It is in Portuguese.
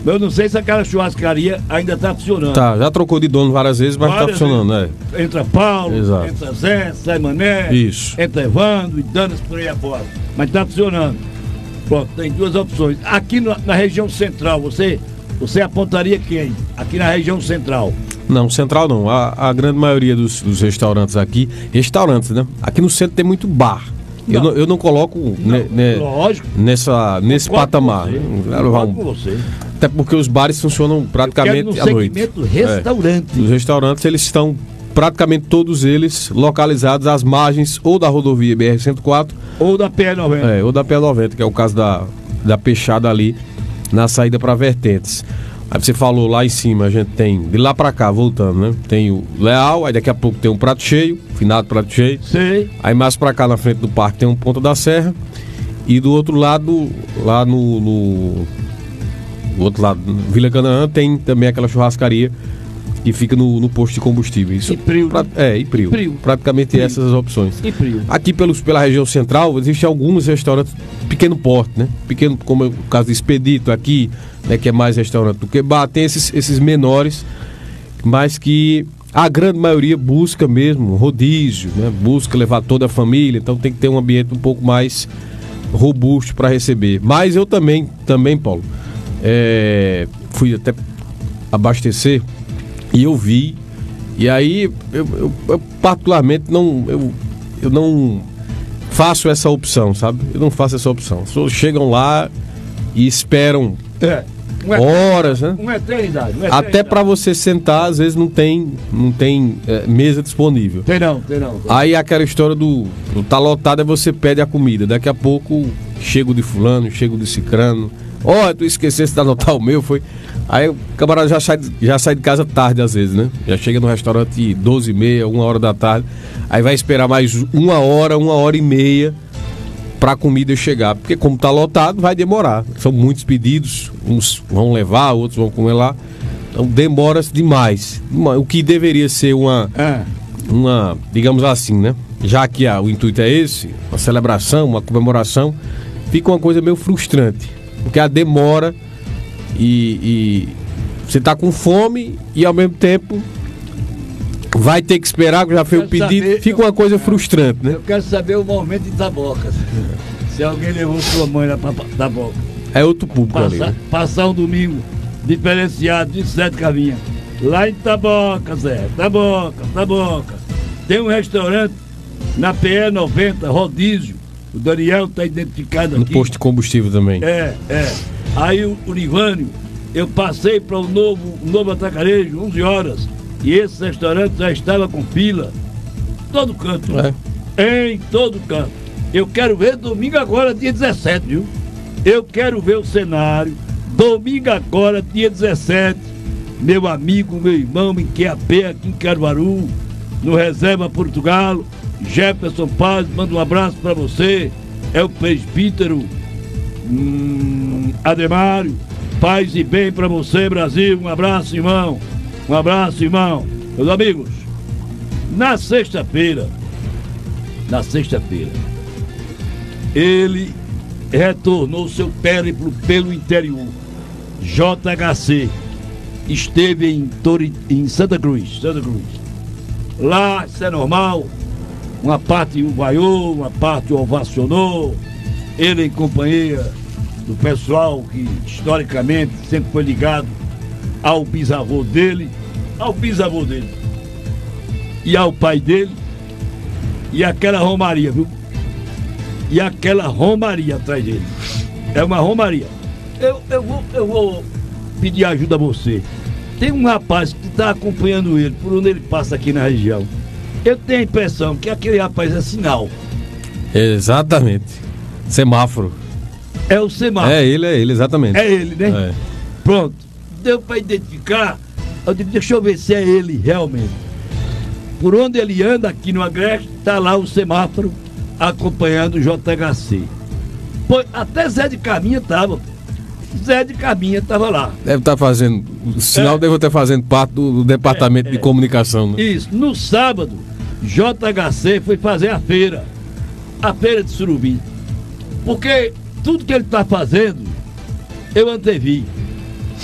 Eu não sei se aquela churrascaria ainda está funcionando. Tá, já trocou de dono várias vezes, mas está funcionando, né? Entra Paulo, Exato. entra Zé, sai Mané, Isso. entra Evandro e danas por aí afora. Mas está funcionando. Pronto, tem duas opções. Aqui na região central, você apontaria quem? Aqui na região central? Não, central não. A grande maioria dos restaurantes aqui, né? Aqui no centro tem muito bar. Eu não coloco lógico, nesse patamar. Com você. Até porque os bares funcionam praticamente à noite. Restaurante. Os restaurantes, eles estão praticamente todos eles localizados às margens ou da rodovia BR-104 ou da PE90. Ou da PE90, que é o caso da Peixada ali na saída para Vertentes. Aí você falou lá em cima, a gente tem de lá pra cá, voltando, né? Tem o Leal, aí daqui a pouco tem um Prato Cheio, finado Prato Cheio. Sei. Aí mais pra cá na frente do parque tem um Ponta da Serra. E do outro lado, lá no outro lado, Vila Canaã, tem também aquela churrascaria que fica no posto de combustível. Isso, e Prio. E Prio. Praticamente Prio. Essas as opções. E Prio. Aqui pela região central, existem alguns restaurantes pequeno porte, né? Pequeno, como é o caso do Expedito aqui, né? Que é mais restaurante do que bar. Tem esses menores, mas que a grande maioria busca mesmo rodízio, né? Busca levar toda a família, então tem que ter um ambiente um pouco mais robusto para receber. Mas eu também Paulo, fui até abastecer e eu vi, e aí eu particularmente eu não faço essa opção, sabe? Eu não faço essa opção. As pessoas chegam lá e esperam horas, né? Uma eternidade. Até para você sentar, às vezes não tem mesa disponível. Tem não. Aí aquela história do tá lotado, é você pede a comida. Daqui a pouco chego de fulano, chego de cicrano. Tu esquecesse de anotar o meu, foi. Aí o camarada já sai de casa tarde às vezes, né? Já chega no restaurante 12h30, 1h da tarde. Aí vai esperar mais 1h e meia pra comida chegar. Porque como tá lotado, vai demorar. São muitos pedidos, uns vão levar, outros vão comer lá. Então demora-se demais. O que deveria ser uma, digamos assim, né? Já que o intuito é esse, uma celebração, uma comemoração, fica uma coisa meio frustrante. Porque a demora e você tá com fome e ao mesmo tempo vai ter que esperar, que já foi o pedido, fica uma coisa frustrante, né? Eu quero saber o momento de Tabocas. Se alguém levou sua mãe lá pra Tabocas. É outro público ali, né? Passar um domingo diferenciado de 7 caminhas. Lá em Tabocas, Tabocas. Tem um restaurante na PE90, rodízio. O Daniel tá identificado aqui. No posto de combustível também. Aí o Nivânio, eu passei para o novo atacarejo, 11 horas. E esse restaurante já estava com fila. Todo canto. Em todo canto. Eu quero ver domingo agora, dia 17, viu? Eu quero ver o cenário. Domingo agora, dia 17. Meu amigo, meu irmão, em QAP, aqui em Caruaru, no Reserva Portugal. Jefferson Paz, manda um abraço para você. É o presbítero Ademário. Paz e bem para você, Brasil. Um abraço, irmão. Meus amigos, na sexta-feira, ele retornou seu périplo pelo interior. JHC esteve em Santa Cruz. Lá, isso é normal. Uma parte o vaiou, uma parte o ovacionou. Ele em companhia do pessoal que historicamente sempre foi ligado ao bisavô dele e ao pai dele, e aquela romaria, viu? E aquela romaria atrás dele. É uma romaria. Eu vou pedir ajuda a você. Tem um rapaz que está acompanhando ele, por onde ele passa aqui na região. Eu tenho a impressão que aquele rapaz é sinal. Exatamente. Semáforo. É o semáforo. É ele, exatamente. É ele, né? Pronto. Deu para identificar. Eu digo, deixa eu ver se é ele realmente. Por onde ele anda aqui no Agreste, tá lá o semáforo acompanhando o JHC. Pô, até Zé de Caminha tava. Lá. Deve estar fazendo. O sinal deve estar fazendo parte do departamento de comunicação, né? Isso. No sábado, JHC foi fazer a feira de Surubim. Porque tudo que ele está fazendo, eu antevi.